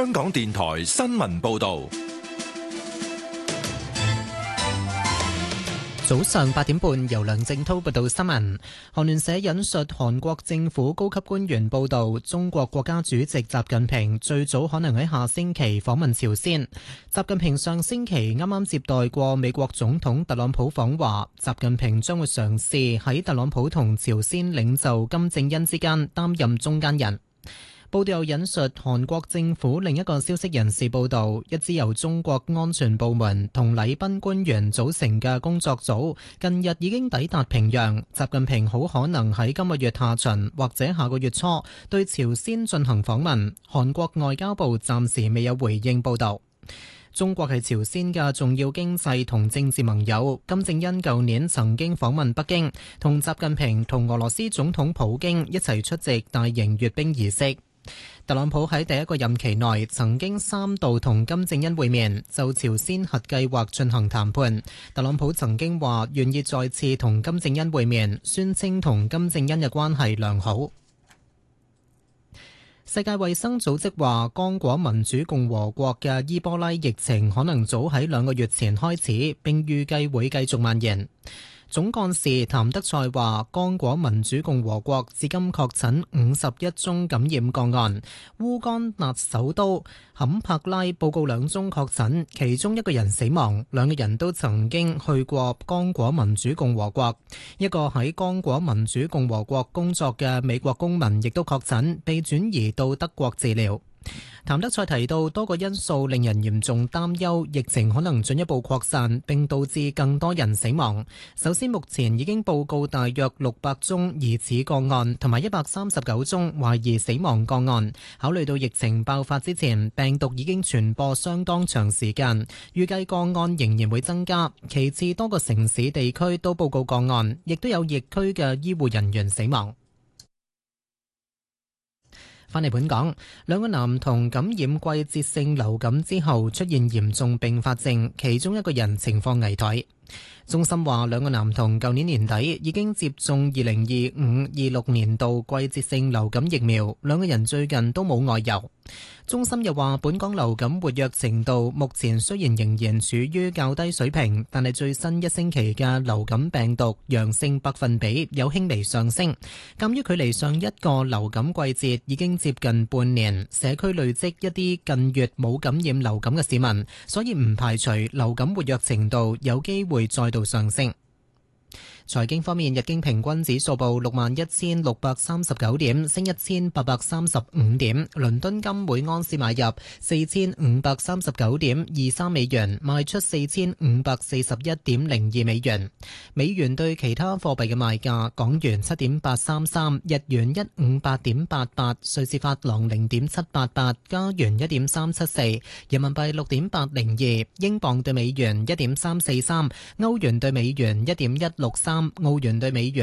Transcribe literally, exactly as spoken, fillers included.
香港電台新聞報道。 早上八點半，由梁正濤報道新聞。韓聯社引述韓國政府高級官員報道，中國國家主席習近平最早可能喺下星期訪問朝鮮。習近平上星期啱啱接待過美國總統特朗普訪華，習近平將會嘗試喺特朗普同朝鮮領袖金正恩之間擔任中間人。報道又引述韓國政府另一個消息人士報道，一支由中國安全部門同禮賓官員組成嘅工作組近日已經抵達平壤，習近平好可能喺今個月下旬或者下個月初對朝鮮進行訪問。韓國外交部暫時未有回應報道。中國係朝鮮嘅重要經濟同政治盟友，金正恩舊年曾經訪問北京，同習近平同俄羅斯總統普京一齊出席大型閱兵儀式。特朗普喺第一個任期內曾經三度同金正恩會面，就朝鮮核計劃進行談判。特朗普曾經話願意再次同金正恩會面，宣稱同金正恩嘅關係良好。世界衛生組織話，剛果民主共和國嘅伊波拉疫情可能早喺兩個月前開始，並預計會繼續蔓延。總幹事譚德塞話，剛果民主共和國至今確診五十一宗感染個案，烏干達首都坎帕拉報告兩宗確診，其中一個人死亡，兩個人都曾經去過剛果民主共和國。一個喺剛果民主共和國工作嘅美國公民亦都確診，被轉移到德國治療。譚德塞提到，多個因素令人嚴重擔憂，疫情可能進一步擴散，並導致更多人死亡。首先，目前已經報告大約六百宗疑似個案，同埋一百三十九宗懷疑死亡個案。考慮到疫情爆發之前，病毒已經傳播相當長時間，預計個案仍然會增加。其次，多個城市地區都報告個案，亦都有疫區嘅醫護人員死亡。返嚟本港，兩個男童感染季節性流感之後出現嚴重併發症，其中一個人情況危殆。中心話，兩個男童舊年年底已經接種二零二五二六年度季節性流感疫苗，兩個人最近都冇外遊。中心又話，本港流感活躍程度目前雖然仍然處於較低水平，但係最新一星期嘅流感病毒陽性百分比有輕微上升。鑑於距離上一個流感季節已經接近半年，社區累積一啲近月冇感染流感嘅市民，所以唔排除流感活躍程度有機會再度上升。財經方面，日經平均指數報六萬一千六百三十九點，升一千八百三十五點。倫敦金每盎司買入四千五百三十九點二三美元，賣出四千五百四十一點零二美元。美元對其他貨幣嘅賣價：港元七點八三三，日元一五八點八八，瑞士法郎零點七八八，加元一點三七四，人民幣六點八零二，英鎊對美元一點三四三，歐元對美元一點一六三。澳元兌美元